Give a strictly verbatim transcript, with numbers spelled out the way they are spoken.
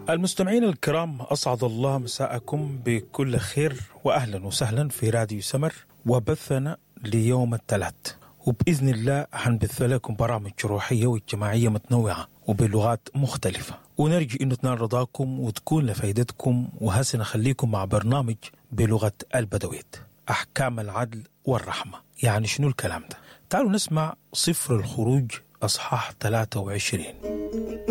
المستمعين الكرام، أسعد الله مساءكم بكل خير وأهلا وسهلا في راديو سمر وبثنا ليوم الثلاث. وبإذن الله هنبث لكم برامج روحية واجتماعية متنوعة وبلغات مختلفة، ونرجو أن تنال رضاكم وتكون لفائدتكم. وهسه نخليكم مع برنامج بلغة البدويت، أحكام العدل والرحمة. يعني شنو الكلام ده؟ تعالوا نسمع سفر الخروج أصحاح ثلاثة وعشرين.